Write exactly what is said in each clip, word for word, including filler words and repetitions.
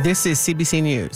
This is C B C News.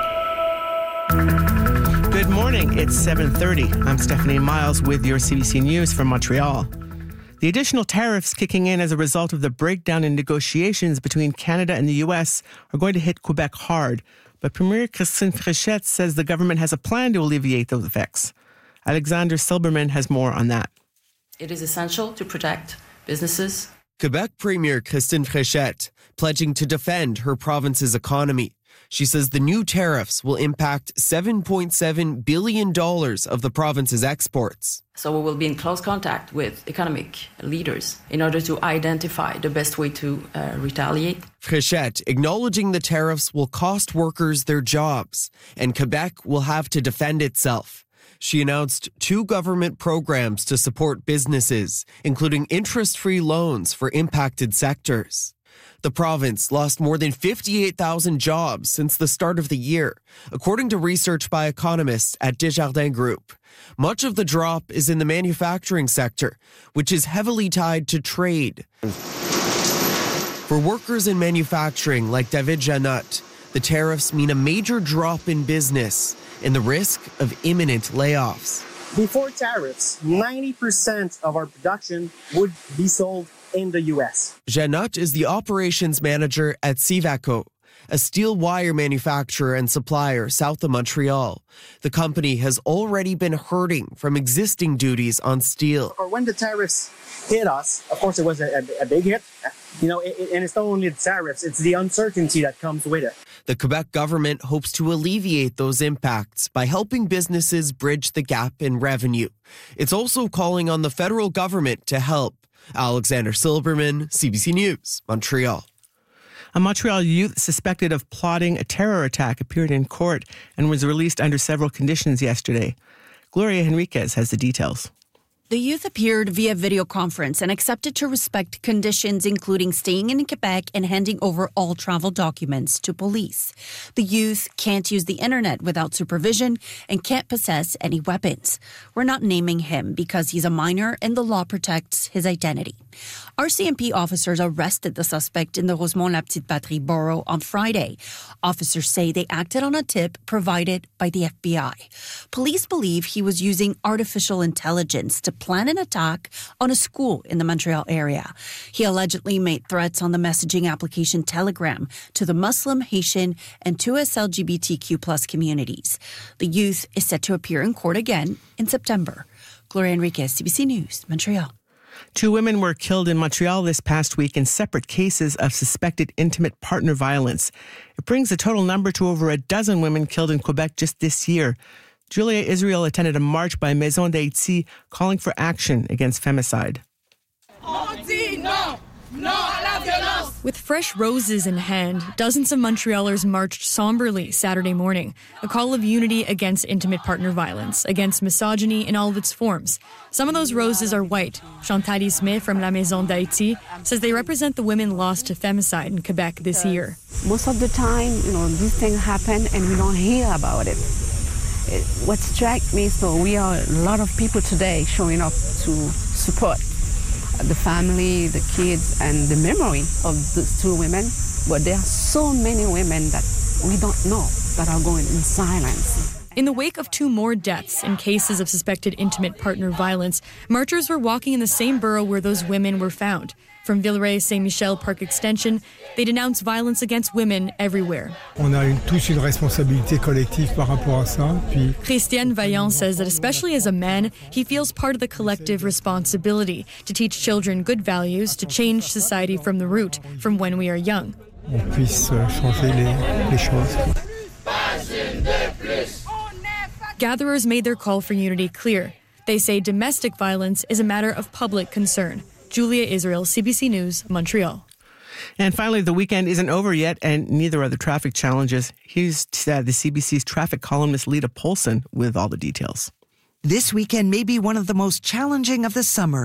Good morning. It's seven thirty. I'm Stephanie Miles with your C B C News from Montreal. The additional tariffs kicking in as a result of the breakdown in negotiations between Canada and the U S are going to hit Quebec hard. But Premier Christine Fréchette says the government has a plan to alleviate those effects. Alexander Silberman has more on that. It is essential to protect businesses. Quebec Premier Christine Fréchette pledging to defend her province's economy. She says the new tariffs will impact seven point seven billion dollars of the province's exports. So we will be in close contact with economic leaders in order to identify the best way to uh, retaliate. Fréchette acknowledging the tariffs will cost workers their jobs, and Quebec will have to defend itself. She announced two government programs to support businesses, including interest-free loans for impacted sectors. The province lost more than fifty-eight thousand jobs since the start of the year, according to research by economists at Desjardins Group. Much of the drop is in the manufacturing sector, which is heavily tied to trade. For workers in manufacturing like David Janot, the tariffs mean a major drop in business and the risk of imminent layoffs. Before tariffs, ninety percent of our production would be sold in the U S. Janot is the operations manager at Civaco, a steel wire manufacturer and supplier south of Montreal. The company has already been hurting from existing duties on steel. When the tariffs hit us, of course, it was a, a, a big hit. You know, it, and it's not only the tariffs, it's the uncertainty that comes with it. The Quebec government hopes to alleviate those impacts by helping businesses bridge the gap in revenue. It's also calling on the federal government to help. Alexander Silberman, C B C News, Montreal. A Montreal youth suspected of plotting a terror attack appeared in court and was released under several conditions yesterday. Gloria Henriquez has the details. The youth appeared via video conference and accepted to respect conditions including staying in Quebec and handing over all travel documents to police. The youth can't use the internet without supervision and can't possess any weapons. We're not naming him because he's a minor and the law protects his identity. R C M P officers arrested the suspect in the Rosemont-La-Petite-Patrie borough on Friday. Officers say they acted on a tip provided by the F B I. Police believe he was using artificial intelligence to plan an attack on a school in the Montreal area. He allegedly made threats on the messaging application Telegram to the Muslim, Haitian, and two L G B T Q plus communities. The youth is set to appear in court again in September. Gloria Henriquez, C B C News, Montreal. Two women were killed in Montreal this past week in separate cases of suspected intimate partner violence. It brings the total number to over a dozen women killed in Quebec just this year. Julia Israel attended a march by Maison d'Haïti calling for action against femicide. With fresh roses in hand, dozens of Montrealers marched somberly Saturday morning, a call of unity against intimate partner violence, against misogyny in all of its forms. Some of those roses are white. Chantal Smith from La Maison d'Haïti says they represent the women lost to femicide in Quebec this year. Most of the time, you know, these things happen and we don't hear about it. it what strikes me, so we are a lot of people today showing up to support the family, the kids, and the memory of these two women. But there are so many women that we don't know that are going in silence. In the wake of two more deaths in cases of suspected intimate partner violence, marchers were walking in the same borough where those women were found. From Villeray-Saint-Michel Park Extension, they denounce violence against women everywhere. On a tous une responsabilité collective par rapport à ça. Puis Christian Vaillant says that especially as a man, he feels part of the collective responsibility to teach children good values, to change society from the root, from when we are young. on puisse changer les, les choses. Gatherers made their call for unity clear. They say domestic violence is a matter of public concern. Julia Israel, C B C News, Montreal. And finally, the weekend isn't over yet, and neither are the traffic challenges. Here's uh, the C B C's traffic columnist Lita Polson with all the details. This weekend may be one of the most challenging of the summer.